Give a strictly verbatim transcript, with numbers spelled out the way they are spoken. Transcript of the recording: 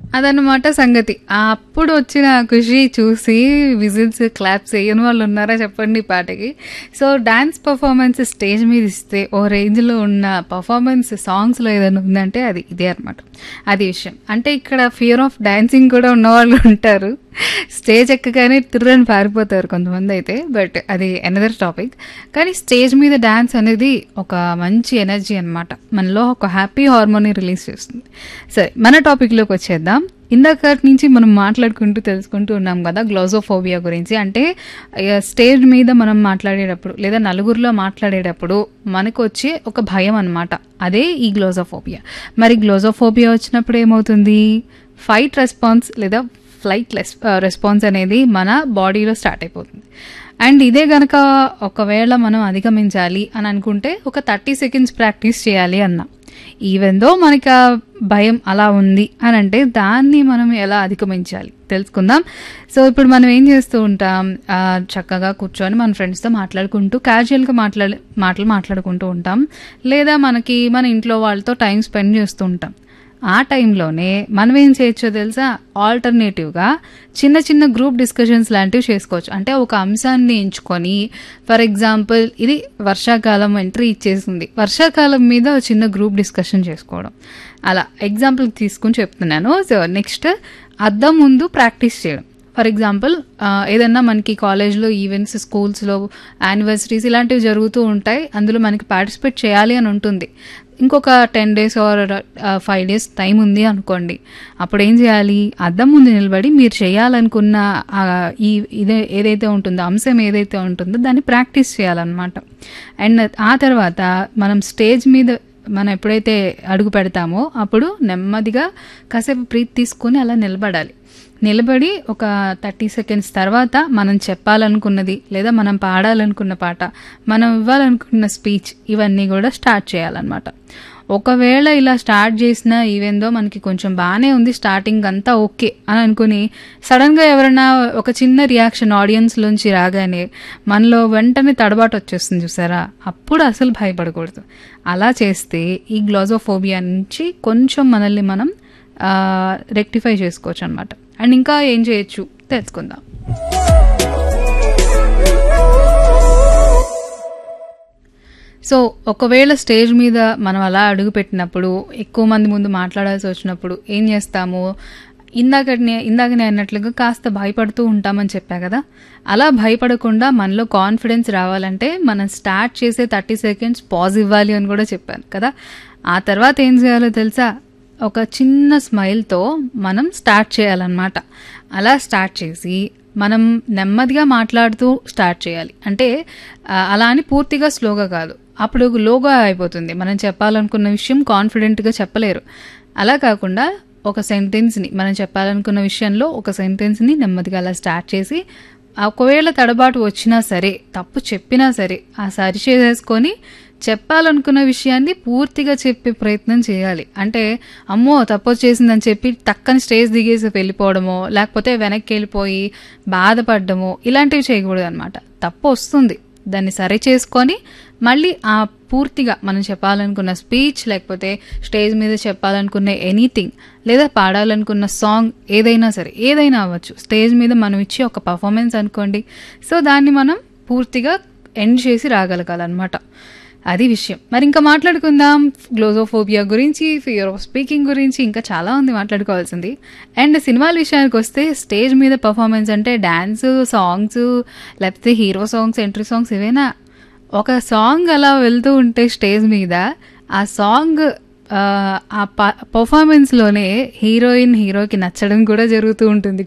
అదనమాట సంగతి. ఆ అప్పుడు వచ్చిన ఖుషి చూసి విజిల్స్, క్లాప్స్ ఎయ్యని వాళ్ళు ఉన్నారా చెప్పండి ఈ పాటకి. సో, డాన్స్ పర్ఫార్మెన్స్ స్టేజ్ మీద ఇస్తే ఓ రేంజ్‌లో ఉన్న పర్ఫార్మెన్స్ సాంగ్స్‌లో ఏదైనా ఉందంటే అది ఇదే అనమాట. అది విషయం. అంటే ఇక్కడ ఫియర్ ఆఫ్ డాన్సింగ్ కూడా ఉన్నవాళ్ళు ఉంటారు. స్టేజ్ ఎక్కగానే తుర్రని పారిపోతారు కొంతమందయితే. బట్ అది అనదర్ టాపిక్. కానీ స్టేజ్ మీద డాన్స్ అనేది ఒక మంచి ఎనర్జీ అనమాట. మనలో ఒక హ్యాపీ హార్మోని రిలీజ్ చేస్తుంది. సరే, మన టాపిక్‌లోకి వచ్చేద్దాం. ఇందాకటి నుంచి మనం మాట్లాడుకుంటూ తెలుసుకుంటూ ఉన్నాం కదా గ్లోజోఫోబియా గురించి. అంటే ఆహ్, స్టేజ్ మీద మనం మాట్లాడేటప్పుడు లేదా నలుగురిలో మాట్లాడేటప్పుడు మనకు వచ్చే ఒక భయం అనమాట. అదే ఈ గ్లోజోఫోబియా. మరి గ్లోజోఫోబియా వచ్చినప్పుడు ఏమవుతుంది? ఫైట్ రెస్పాన్స్ లేదా ఫ్లైట్ లెస్ ఆహ్, రెస్పాన్స్ అనేది మన బాడీలో స్టార్ట్ అయిపోతుంది. అండ్ ఇదే గనక ఒకవేళ మనం అధిగమించాలి అని అనుకుంటే ఒక థర్టీ సెకండ్స్ ప్రాక్టీస్ చేయాలి అన్నా. ఈవెన్ దో మనకి ఆ భయం అలా ఉంది అని అంటే దాన్ని మనం ఎలా అధిగమించాలి తెలుసుకుందాం. సో, ఇప్పుడు మనం ఏం చేస్తూ ఉంటాం, ఆహ్, చక్కగా కూర్చొని మన ఫ్రెండ్స్‌తో మాట్లాడుకుంటూ క్యాజువల్‌గా మాట్లాడే మాటలు మాట్లాడుకుంటూ ఉంటాం. లేదా మనకి మన ఇంట్లో వాళ్ళతో టైం స్పెండ్ చేస్తూ ఉంటాం. ఆ టైంలోనే మనం ఏం చేయొచ్చో తెలుసా? ఆల్టర్నేటివ్‌గా చిన్న చిన్న గ్రూప్ డిస్కషన్స్ లాంటివి చేసుకోవచ్చు. అంటే ఒక అంశాన్ని ఎంచుకొని ఫర్ ఎగ్జాంపుల్ ఇది వర్షాకాలం ఎంట్రీ ఇచ్చేసింది. వర్షాకాలం మీద ఒక చిన్న గ్రూప్ డిస్కషన్ చేసుకోవడం. అలా ఎగ్జాంపుల్ తీసుకొని చెప్తున్నాను. సో, నెక్స్ట్ అద్దం ముందు ప్రాక్టీస్ చేయడం. ఫర్ ఎగ్జాంపుల్ ఆహ్, ఏదన్నా మనకి కాలేజ్‌లో ఈవెంట్స్, స్కూల్స్‌లో యానివర్సరీస్ ఇలాంటివి జరుగుతూ ఉంటాయి. అందులో మనకి పార్టిసిపేట్ చేయాలి అని ఉంటుంది. ఇంకొక టెన్ డేస్ ఆర్ ఆహ్, ఫైవ్ డేస్ టైం ఉంది అనుకోండి. అప్పుడేం చేయాలి? అద్దం ముందు నిలబడి మీరు చేయాలనుకున్న ఆహ్, ఈ ఇదే ఏదైతే ఉంటుందో అంశం ఏదైతే ఉంటుందో దాన్ని ప్రాక్టీస్ చేయాలన్నమాట. అండ్ ఆ తర్వాత మనం స్టేజ్ మీద మనం ఎప్పుడైతే అడుగు పెడతామో అప్పుడు నెమ్మదిగా కాసేపు బ్రీత్ తీసుకొని అలా నిలబడాలి. నిలబడి ఒక థర్టీ సెకండ్స్ తర్వాత మనం చెప్పాలనుకున్నది లేదా మనం పాడాలనుకున్న పాట, మనం ఇవ్వాలనుకున్న స్పీచ్ ఇవన్నీ కూడా స్టార్ట్ చేయాలన్నమాట. ఒకవేళ ఇలా స్టార్ట్ చేసినా ఈవెన్ దో మనకి కొంచెం బాగానే ఉంది, స్టార్టింగ్ అంతా ఓకే అని అనుకుని సడన్గా ఎవరైనా ఒక చిన్న రియాక్షన్ ఆడియన్స్లోంచి రాగానే మనలో వెంటనే తడబాటు వచ్చేస్తుంది చూసారా? అప్పుడు అసలు భయపడకూడదు. అలా చేస్తే ఈ గ్లోజోఫోబియా నుంచి కొంచెం మనల్ని మనం రెక్టిఫై చేసుకోవచ్చు అనమాట. అండ్ ఇంకా ఏం చేయొచ్చు తెలుసుకుందాం. సో, ఒకవేళ స్టేజ్ మీద మనం అలా అడుగుపెట్టినప్పుడు ఎక్కువ మంది ముందు మాట్లాడాల్సి వచ్చినప్పుడు ఏం చేస్తాము? ఇందాకనే ఇందాకనే అన్నట్లుగా కాస్త భయపడుతూ ఉంటామని చెప్పా కదా! అలా భయపడకుండా మనలో కాన్ఫిడెన్స్ రావాలంటే మనం స్టార్ట్ చేసే థర్టీ సెకండ్స్ పాజ్ ఇవ్వాలి అని కూడా చెప్పాను కదా! ఆ తర్వాత ఏం చేయాలో తెలుసా? ఒక చిన్న స్మైల్‌తో మనం స్టార్ట్ చేయాలన్నమాట. అలా స్టార్ట్ చేసి మనం నెమ్మదిగా మాట్లాడుతూ స్టార్ట్ చేయాలి. అంటే ఆహ్, అలా అని పూర్తిగా స్లోగా కాదు. అప్పుడు లోగా అయిపోతుంది. మనం చెప్పాలనుకున్న విషయం కాన్ఫిడెంట్‌గా చెప్పలేరు. అలా కాకుండా ఒక సెంటెన్స్‌ని మనం చెప్పాలనుకున్న విషయంలో ఒక సెంటెన్స్‌ని నెమ్మదిగా అలా స్టార్ట్ చేసి ఒకవేళ తడబాటు వచ్చినా సరే, తప్పు చెప్పినా సరే ఆ సరి చేసేసుకొని చెప్పాలనుకున్న విషయాన్ని పూర్తిగా చెప్పే ప్రయత్నం చేయాలి. అంటే అమ్మో తప్పొచ్చేసిందని చెప్పి టక్కని స్టేజ్ దిగేసి వెళ్ళిపోవడమో లేకపోతే వెనక్కి వెళ్ళిపోయి బాధపడ్డమో ఇలాంటివి చేయకూడదు అనమాట. తప్పు వస్తుంది, దాన్ని సరి చేసుకొని మళ్ళీ ఆ పూర్తిగా మనం చెప్పాలనుకున్న స్పీచ్ లేకపోతే స్టేజ్ మీద చెప్పాలనుకున్న ఎనీథింగ్ లేదా పాడాలనుకున్న సాంగ్ ఏదైనా సరే ఏదైనా అవ్వచ్చు, స్టేజ్ మీద మనం ఇచ్చే ఒక పర్ఫార్మెన్స్ అనుకోండి. సో, దాన్ని మనం పూర్తిగా ఎండ్ చేసి రాగలగాలన్నమాట. అది విషయం. మరి ఇంకా మాట్లాడుకుందాం గ్లోజోఫోబియా గురించి, ఫియర్ ఆఫ్ స్పీకింగ్ గురించి, ఇంకా చాలా ఉంది మాట్లాడుకోవాల్సింది. అండ్ సినిమాల విషయానికి వస్తే స్టేజ్ మీద పర్ఫార్మెన్స్ అంటే డాన్స్, సాంగ్స్ లేకపోతే హీరో సాంగ్స్, ఎంట్రీ సాంగ్స్ ఇవేనా? ఒక సాంగ్ అలా వెళ్తూ ఉంటే స్టేజ్ మీద ఆ సాంగ్ ఆ పర్ఫార్మెన్స్లోనే హీరోయిన్ హీరోకి నచ్చడం కూడా జరుగుతూ ఉంటుంది